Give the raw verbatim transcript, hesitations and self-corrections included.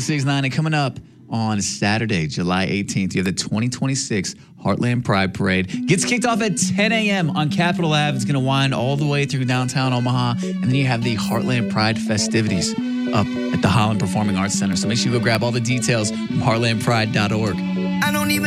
six nine. And coming up on Saturday, July eighteenth, you have the twenty twenty-six Heartland Pride Parade. Gets kicked off at ten a.m. on Capitol Avenue. It's going to wind all the way through downtown Omaha. And then you have the Heartland Pride festivities up at the Holland Performing Arts Center. So make sure you go grab all the details from heartland pride dot org. I don't even